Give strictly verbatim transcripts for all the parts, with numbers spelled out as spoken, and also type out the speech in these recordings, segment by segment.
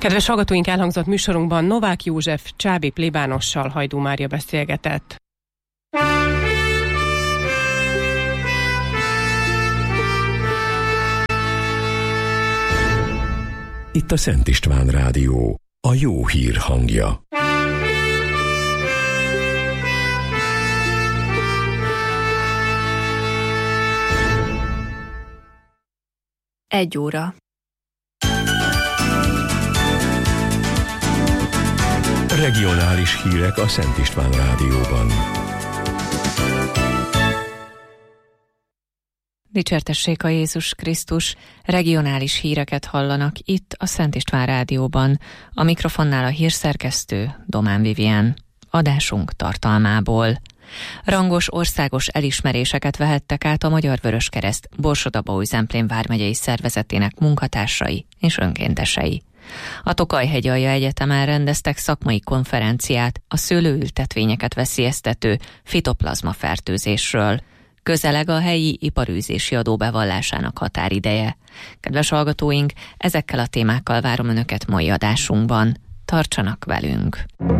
Kedves hallgatóink, elhangzott műsorunkban Novák József Csábi plébánossal Hajdú Mária beszélgetett. Itt a Szent István Rádió, a jó hír hangja. Egy óra. Regionális hírek a Szent István Rádióban. Dicsértessék a Jézus Krisztus, regionális híreket hallanak itt a Szent István Rádióban. A mikrofonnál a hírszerkesztő Domán Vivien. Adásunk tartalmából. Rangos országos elismeréseket vehettek át a Magyar Vöröskereszt Borsod-Abaúj-Zemplén vármegyei szervezetének munkatársai és önkéntesei. A Tokaj-hegyalja Egyetemen rendeztek szakmai konferenciát a szőlőültetvényeket veszélyeztető fitoplazma fertőzésről. Közeleg a helyi iparűzési adó bevallásának határideje. Kedves hallgatóink, ezekkel a témákkal várom Önöket mai adásunkban. Tartsanak velünk!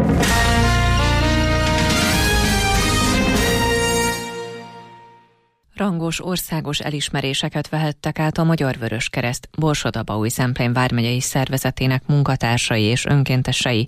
Rangos országos elismeréseket vehettek át a Magyar Vöröskereszt Borsod-Abaúj-Zemplén vármegyei szervezetének munkatársai és önkéntesei.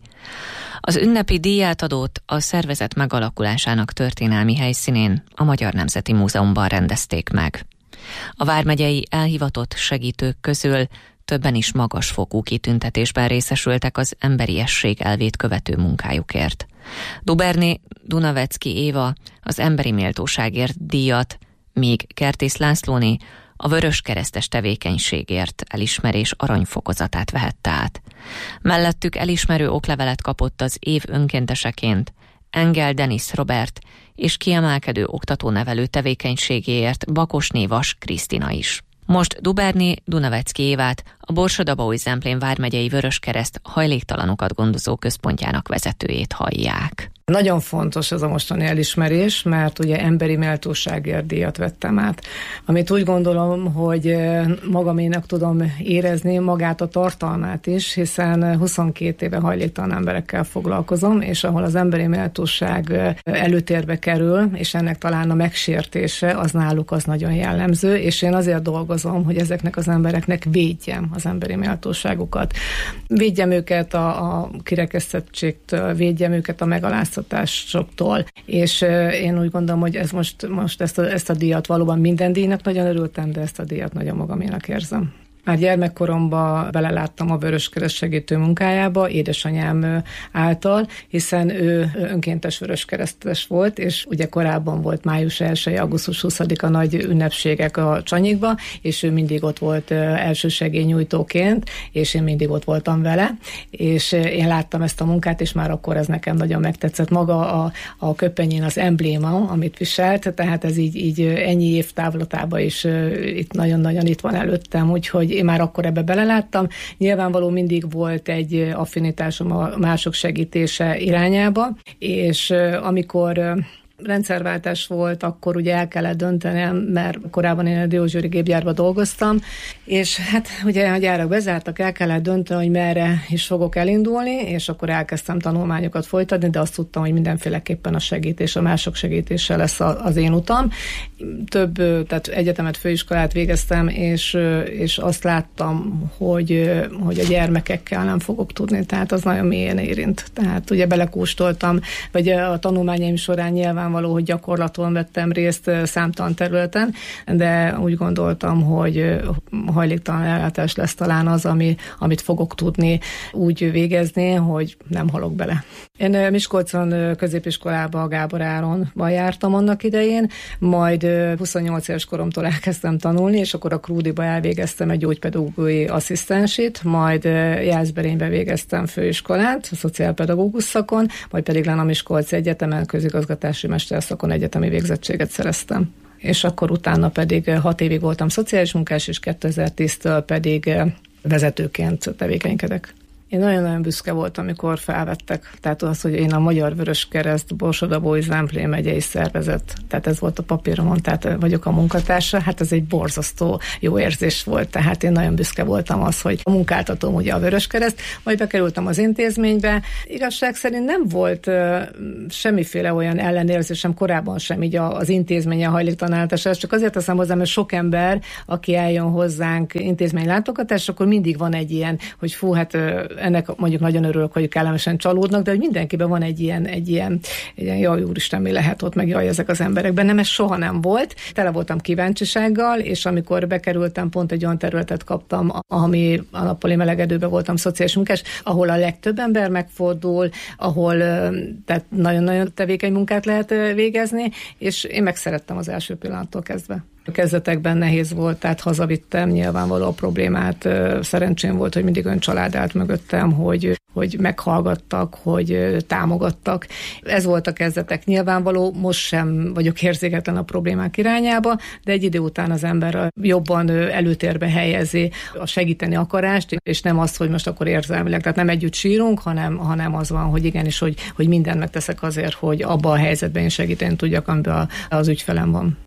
Az ünnepi díjátadót a szervezet megalakulásának történelmi helyszínén, a Magyar Nemzeti Múzeumban rendezték meg. A vármegyei elhivatott segítők közül többen is magasfokú kitüntetésben részesültek az emberiesség elvét követő munkájukért. Duberné Dunavecki Éva az emberi méltóságért díjat, míg Kertész Lászlóné a vöröskeresztes tevékenységért elismerés aranyfokozatát vehette át. Mellettük elismerő oklevelet kapott az év önkénteseként Engel Denis Robert és kiemelkedő oktató-nevelő tevékenységéért Bakosné Vas Krisztina is. Most Duberné Dunavecki Évát, a Borsod-Abaúj-Zemplén vármegyei Vöröskereszt hajléktalanokat gondozó központjának vezetőjét hallják. Nagyon fontos ez a mostani elismerés, mert ugye emberi méltóságért díjat vettem át. Amit úgy gondolom, hogy magaménak tudom érezni magát a tartalmát is, hiszen huszonkét éve hajléktalan emberekkel foglalkozom, és ahol az emberi méltóság előtérbe kerül, és ennek talán a megsértése, az náluk az nagyon jellemző, és én azért dolgozom, hogy ezeknek az embereknek védjem az emberi méltóságukat. Védjem őket a, a kirekesztettségtől, védjem őket a megaláztatásoktól, és én úgy gondolom, hogy ez most, most ezt, a, ezt a díjat valóban minden díjnak nagyon örültem, de ezt a díjat nagyon magaménak érzem. Már gyermekkoromban beleláttam a Vöröskereszt segítő munkájába, édesanyám által, hiszen ő önkéntes vöröskeresztes volt, és ugye korábban volt május elseje, augusztus huszadika nagy ünnepségek a Csanyikba, és ő mindig ott volt elsősegélynyújtóként, és én mindig ott voltam vele, és én láttam ezt a munkát, és már akkor ez nekem nagyon megtetszett. Maga a, a köpenyén az embléma, amit viselt, tehát ez így, így ennyi év távlatában is itt nagyon-nagyon itt van előttem, úgyhogy én már akkor ebbe beleláttam. Nyilvánvaló mindig volt egy affinitásom a mások segítése irányába, és amikor rendszerváltás volt, akkor ugye el kellett döntenem, mert korábban én a Diósgyőri gépgyárban dolgoztam, és hát ugye a gyárak bezártak, el kellett dönteni, hogy merre is fogok elindulni, és akkor elkezdtem tanulmányokat folytatni, de azt tudtam, hogy mindenféleképpen a segítés, a mások segítése lesz az én utam. Több, tehát egyetemet, főiskolát végeztem, és, és azt láttam, hogy, hogy a gyermekekkel nem fogok tudni, tehát az nagyon mélyen érint. Tehát ugye belekóstoltam, vagy a tanulmányaim során nyilván való, hogy gyakorlaton vettem részt számtalan területen, de úgy gondoltam, hogy hajléktalan ellátás lesz talán az, ami, amit fogok tudni úgy végezni, hogy nem halok bele. Én Miskolcon középiskolába, a Gábor Áronban jártam annak idején, majd huszonnyolc éves koromtól elkezdtem tanulni, és akkor a Krúdiba elvégeztem egy gyógypedagógiai asszisztensit, majd Jászberénybe végeztem főiskolát, a szociálpedagógus szakon, majd pedig lenn a Miskolci Egyetemen közigazgatási mesterszakon egyetemi végzettséget szereztem. És akkor utána pedig hat évig voltam szociális munkás, és kétezer-tíztől pedig vezetőként tevékenykedek. Én nagyon-nagyon büszke voltam, amikor felvettek. Tehát az, hogy én a Magyar Vöröskereszt Borsod-Abaúj-Zemplén megyei szervezet, tehát ez volt a papíromon, tehát vagyok a munkatársa, hát ez egy borzasztó jó érzés volt. Tehát én nagyon büszke voltam az, hogy a munkáltatóm ugye a Vöröskereszt, majd bekerültem az intézménybe. Igazság szerint nem volt uh, semmiféle olyan ellenérzésem korábban sem így az intézménye hajléktalanításra. Csak azért teszem hozzá, mert sok ember, aki eljön hozzánk intézménylátogatásra, akkor mindig van egy ilyen, hogy fú, hát uh, ennek mondjuk nagyon örülök, hogy kellemesen csalódnak, de hogy mindenkiben van egy ilyen, egy ilyen, egy ilyen jaj, úristen, mi lehet ott, meg jaj, ezek az emberek. Bennem ez soha nem volt. Tele voltam kíváncsisággal, és amikor bekerültem, pont egy olyan területet kaptam, ami a nappali melegedőben voltam szociális munkás, ahol a legtöbb ember megfordul, ahol tehát nagyon-nagyon tevékeny munkát lehet végezni, és én megszerettem az első pillanattól kezdve. A kezdetekben nehéz volt, tehát hazavittem nyilvánvaló a problémát. Szerencsém volt, hogy mindig olyan család állt mögöttem, hogy, hogy meghallgattak, hogy támogattak. Ez volt a kezdetek nyilvánvaló, most sem vagyok érzéketlen a problémák irányába, de egy idő után az ember jobban előtérbe helyezi a segíteni akarást, és nem azt, hogy most akkor érzelmileg, tehát nem együtt sírunk, hanem, hanem az van, hogy igenis, hogy, hogy mindent megteszek azért, hogy abban a helyzetben én segíteni tudjak, amiben az ügyfelem van.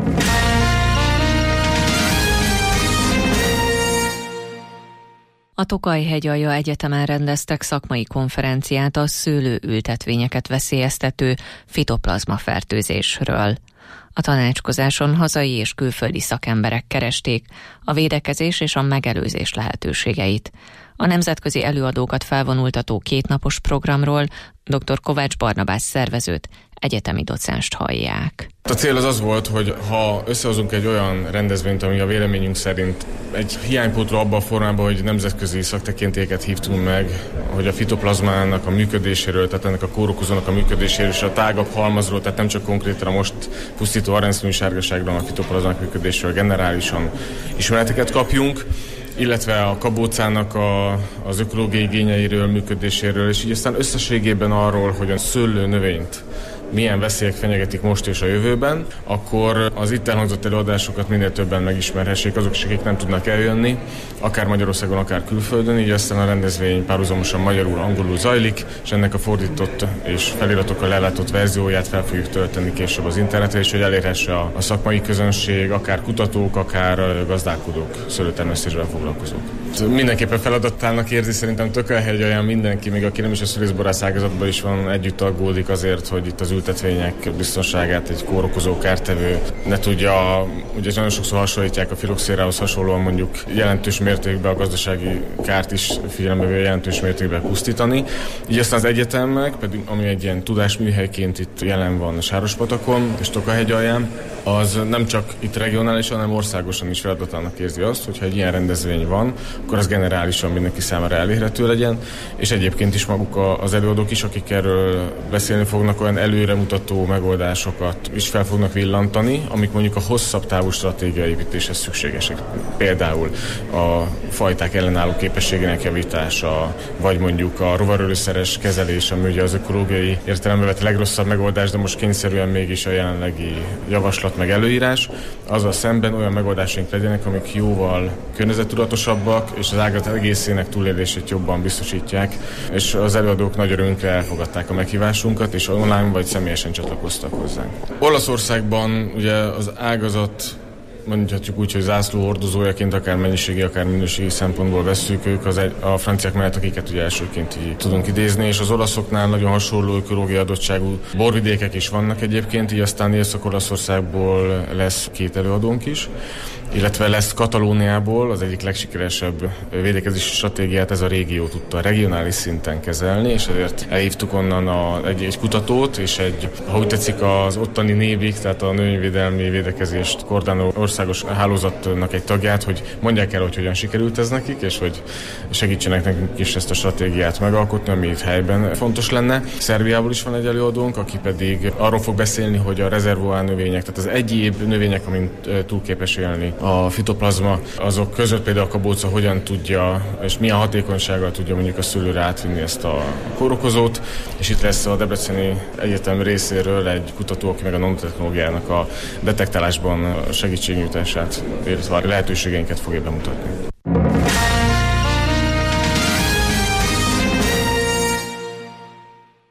A Tokaj-hegyalja Egyetemen rendeztek szakmai konferenciát a szőlőültetvényeket veszélyeztető fitoplazma fertőzésről. A tanácskozáson hazai és külföldi szakemberek keresték a védekezés és a megelőzés lehetőségeit. A nemzetközi előadókat felvonultató kétnapos programról dr. Kovács Barnabás szervezőt, egyetemi docenst hallják. A cél az az volt, hogy ha összehozunk egy olyan rendezvényt, ami a véleményünk szerint egy hiánypótló abban a formában, hogy nemzetközi szaktekintélyeket hívtunk meg, hogy a fitoplazmának a működéséről, tehát ennek a kórokozónak a működéséről és a tágabb halmazról, tehát nem csak konkrétan a most pusztító aranyszínű sárgaságról, a fitoplazmák működéséről generálisan ismereteket kapjunk, illetve a kabócának a, az ökológiai igényeiről, működéséről, és így aztán összességében arról, hogy a szőlő növényt milyen veszélyek fenyegetik most és a jövőben, akkor az itt elhangzott előadásokat minél többen megismerhessék azok, akik nem tudnak eljönni, akár Magyarországon, akár külföldön, így aztán a rendezvény párhuzamosan magyarul, angolul zajlik, és ennek a fordított és feliratokkal ellátott verzióját fel fogjuk tölteni később az internetre, és hogy elérhesse a, a szakmai közönség, akár kutatók, akár gazdálkodók, szőlőtermesztésben foglalkozók. Mindenképpen feladattának érzi szerintem Tokaj-hegyalján mindenki, még aki nem is a szülészborász ágazatban is van, együtt aggódik azért, hogy itt az ültetvények biztonságát egy kórokozó, kártevő ne tudja, ugye nagyon sokszor hasonlítják a filoxérához hasonlóan mondjuk jelentős mértékben a gazdasági kárt is figyelembe véve jelentős mértékben pusztítani. Így aztán az egyetemek, pedig ami egy ilyen tudásműhelyként itt jelen van a Sárospatakon és Tokaj-hegyalján, az nem csak itt regionálisan, hanem országosan is feladatának érzi azt, hogyha egy ilyen rendezvény van, akkor az generálisan mindenki számára elérhető legyen, és egyébként is maguk az előadók is, akik erről beszélni fognak, olyan előremutató megoldásokat is fel fognak villantani, amik mondjuk a hosszabb távú stratégiai építéshez szükségesek. Például a fajták ellenálló képességének javítása, vagy mondjuk a rovarölőszeres kezelés, ami ugye az ökológiai értelembe vett legrosszabb megoldás, de most kényszerűen mégis a jelenlegi javaslat meg előírás, azzal szemben olyan megoldásaink legyenek, amik jóval környezettudatosabbak, és az ágazat egészének túlélését jobban biztosítják, és az előadók nagy örömünkre elfogadták a meghívásunkat, és online vagy személyesen csatlakoztak hozzánk. Olaszországban ugye az ágazat, mondhatjuk úgy, hogy zászlóhordozójaként akár mennyiségi, akár minőségi szempontból vesszük, ők az egy, a franciák mellett, akiket ugye elsőként így tudunk idézni, és az olaszoknál nagyon hasonló ökológiai adottságú borvidékek is vannak egyébként, így aztán Észak-Olaszországból lesz két előadónk is, illetve lesz Katalóniából, az egyik legsikeresebb védekezési stratégiát ez a régió tudta regionális szinten kezelni, és ezért elhívtuk onnan a, egy, egy kutatót, és egy, ha úgy tetszik, az ottani névik, tehát a növényvédelmi védekezést koordináló országos hálózatnak egy tagját, hogy mondják el, hogy hogyan sikerült ez nekik, és hogy segítsenek nekünk is ezt a stratégiát megalkotni, ami itt helyben fontos lenne. Szerbiából is van egy előadónk, aki pedig arról fog beszélni, hogy a rezervoár növények, tehát az egyéb növények, amin túl képes élni a fitoplazma, azok között például a kabóca hogyan tudja, és milyen hatékonysággal tudja mondjuk a szőlőre átvinni ezt a kórokozót, és itt lesz a Debreceni Egyetem részéről egy kutató, aki meg a nanotechnológiának a detektálásban segítségnyújtását, illetve a lehetőségeinket fogja bemutatni.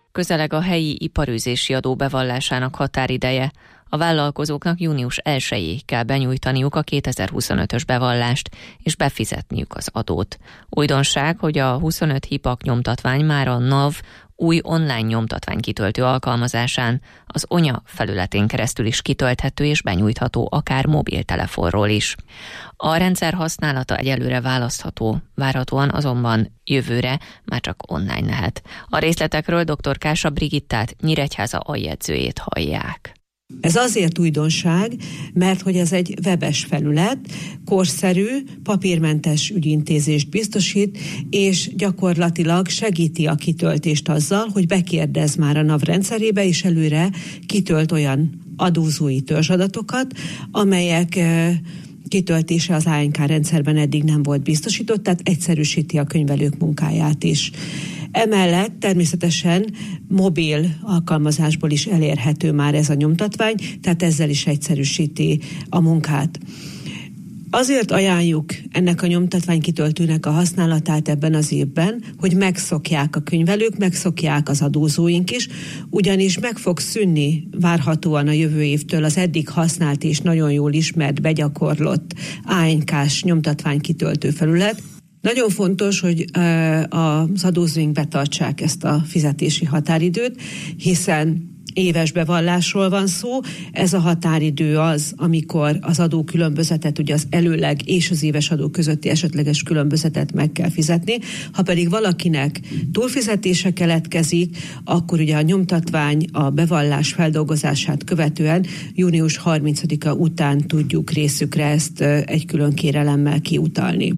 Közeleg a helyi iparűzési adó bevallásának határideje. A vállalkozóknak június elsejéig kell benyújtaniuk a kétezer-huszonötös bevallást, és befizetniük az adót. Újdonság, hogy a huszonöt hipak nyomtatvány már a NAV új online nyomtatvány kitöltő alkalmazásán, az Onya felületén keresztül is kitölthető és benyújtható akár mobiltelefonról is. A rendszer használata egyelőre választható, várhatóan azonban jövőre már csak online lehet. A részletekről dr. Kása Brigittát, Nyíregyháza aljegyzőjét hallják. Ez azért újdonság, mert hogy ez egy webes felület, korszerű, papírmentes ügyintézést biztosít, és gyakorlatilag segíti a kitöltést azzal, hogy bekérdez már a NAV rendszerébe, és előre kitölt olyan adózói törzsadatokat, amelyek kitöltése az á en ká rendszerben eddig nem volt biztosított, tehát egyszerűsíti a könyvelők munkáját is. Emellett természetesen mobil alkalmazásból is elérhető már ez a nyomtatvány, tehát ezzel is egyszerűsíti a munkát. Azért ajánljuk ennek a nyomtatványkitöltőnek a használatát ebben az évben, hogy megszokják a könyvelők, megszokják az adózóink is, ugyanis meg fog szűnni várhatóan a jövő évtől az eddig használt és nagyon jól ismert, begyakorlott á en ká-s nyomtatványkitöltő felület. Nagyon fontos, hogy az adózóink betartsák ezt a fizetési határidőt, hiszen éves bevallásról van szó. Ez a határidő az, amikor az adókülönbözetet, ugye az előleg és az éves adó közötti esetleges különbözetet meg kell fizetni. Ha pedig valakinek túlfizetése keletkezik, akkor ugye a nyomtatvány a bevallás feldolgozását követően június harmincadika után tudjuk részükre ezt egy külön kérelemmel kiutalni.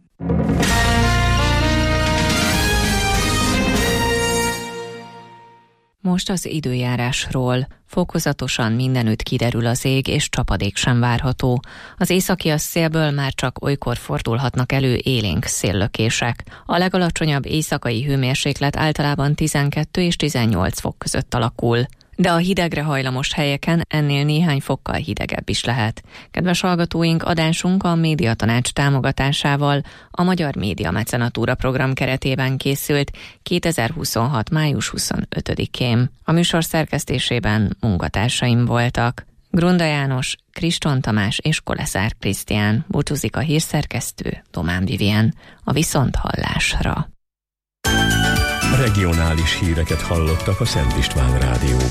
Most az időjárásról. Fokozatosan mindenütt kiderül az ég, és csapadék sem várható. Az északi szélből már csak olykor fordulhatnak elő élénk széllökések. A legalacsonyabb éjszakai hőmérséklet általában tizenkettő és tizennyolc fok között alakul. De a hidegre hajlamos helyeken ennél néhány fokkal hidegebb is lehet. Kedves hallgatóink, adásunk a Médiatanács támogatásával a Magyar Média Mecenatúra program keretében készült kétezer-huszonhat. május huszonötödikén. A műsor szerkesztésében munkatársaim voltak Grunda János, Kriston Tamás és Koleszár Krisztián. Búcsúzik a hírszerkesztő Domán Vivien. A viszonthallásra. Regionális híreket hallottak a Szent István Rádióban.